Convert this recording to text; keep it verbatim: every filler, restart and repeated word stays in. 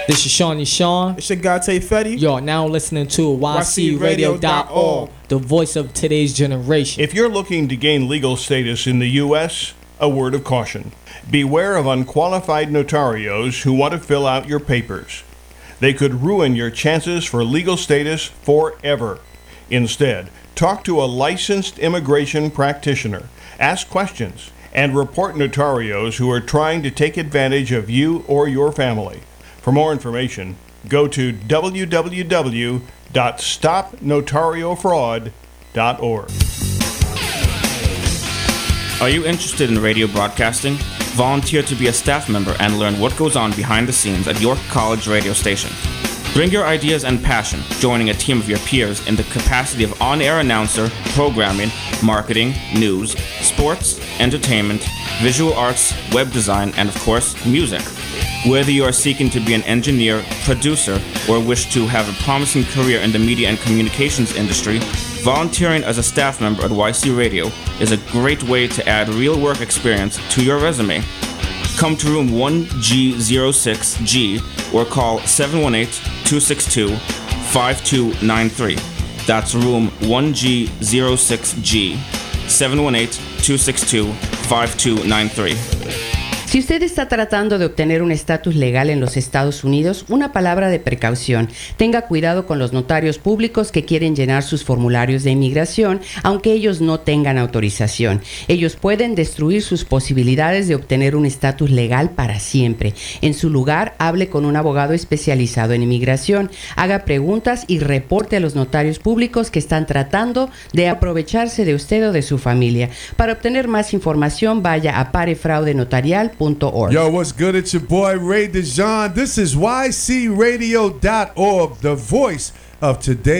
This is Shawnee Sean. It's your guy Tay Fetty. You're now listening to Y C radio dot org, the voice of today's generation. If you're looking to gain legal status in the U S, a word of caution. Beware of unqualified notarios who want to fill out your papers. They could ruin your chances for legal status forever. Instead, talk to a licensed immigration practitioner, ask questions, and report notarios who are trying to take advantage of you or your family. For more information, go to w w w dot stop notario fraud dot org. Are you interested in radio broadcasting? Volunteer to be a staff member and learn what goes on behind the scenes at York College radio station. Bring your ideas and passion, joining a team of your peers in the capacity of on-air announcer, programming, marketing, news, sports, entertainment, visual arts, web design, and of course, music. Whether you are seeking to be an engineer, producer, or wish to have a promising career in the media and communications industry, volunteering as a staff member at Y C Radio is a great way to add real work experience to your resume. Come to room one G zero six G or call seven one eight, two six two, five two nine three. That's room one G zero six G, seven one eight, two six two, five two nine three. Si usted está tratando de obtener un estatus legal en los Estados Unidos, una palabra de precaución. Tenga cuidado con los notarios públicos que quieren llenar sus formularios de inmigración, aunque ellos no tengan autorización. Ellos pueden destruir sus posibilidades de obtener un estatus legal para siempre. En su lugar, hable con un abogado especializado en inmigración. Haga preguntas y reporte a los notarios públicos que están tratando de aprovecharse de usted o de su familia. Para obtener más información, vaya a parefraudenotarial punto org. Yo, what's good? It's your boy Ray DeJean. This is Y C radio dot org, the voice of today.